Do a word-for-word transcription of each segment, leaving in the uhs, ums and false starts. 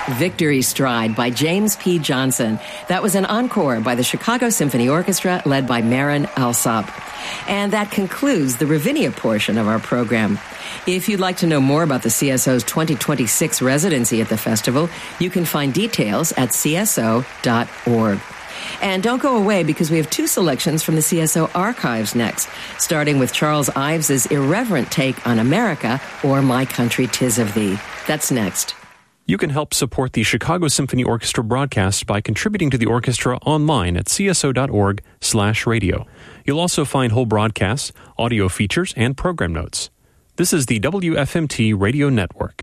Victory Stride by James P. Johnson. That was an encore by the Chicago Symphony Orchestra led by Marin Alsop. And that concludes the Ravinia portion of our program. If you'd like to know more about the C S O's twenty twenty-six residency at the festival, you can find details at c s o dot org. And don't go away, because we have two selections from the C S O archives next, starting with Charles Ives's irreverent take on America, or My Country 'Tis of Thee. That's next. You can help support the Chicago Symphony Orchestra broadcast by contributing to the orchestra online at c s o dot org slash radio. You'll also find whole broadcasts, audio features, and program notes. This is the W F M T Radio Network.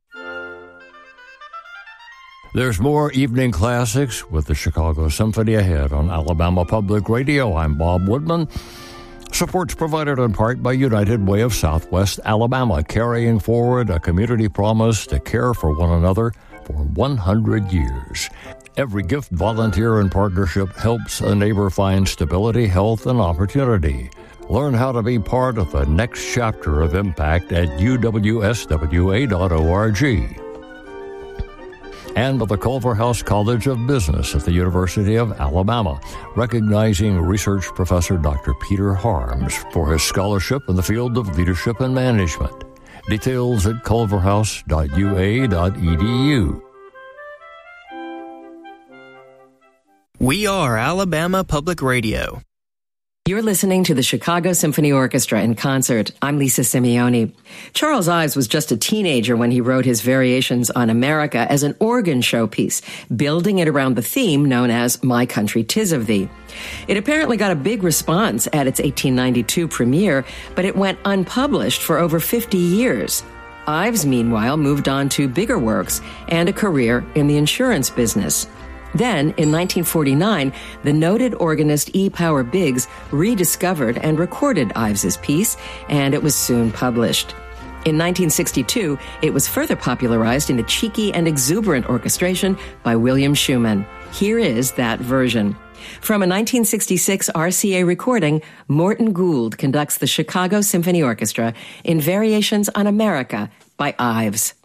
There's more evening classics with the Chicago Symphony ahead on Alabama Public Radio. I'm Bob Woodman. Support's provided in part by United Way of Southwest Alabama, carrying forward a community promise to care for one another for one hundred years. Every gift, volunteer, and partnership helps a neighbor find stability, health, and opportunity. Learn how to be part of the next chapter of impact at u w s w a dot org. And by the Culverhouse College of Business at the University of Alabama, recognizing research professor Doctor Peter Harms for his scholarship in the field of leadership and management. Details at culverhouse dot u a dot e d u. We are Alabama Public Radio. You're listening to the Chicago Symphony Orchestra in concert. I'm Lisa Simeone. Charles Ives was just a teenager when he wrote his Variations on America as an organ showpiece, building it around the theme known as My Country 'Tis of Thee. It apparently got a big response at its eighteen ninety-two premiere, but it went unpublished for over fifty years. Ives, meanwhile, moved on to bigger works and a career in the insurance business. Then, in nineteen forty-nine, the noted organist E. Power Biggs rediscovered and recorded Ives's piece, and it was soon published. In nineteen sixty-two, it was further popularized in a cheeky and exuberant orchestration by William Schumann. Here is that version. From a nineteen sixty-six R C A recording, Morton Gould conducts the Chicago Symphony Orchestra in Variations on America by Ives.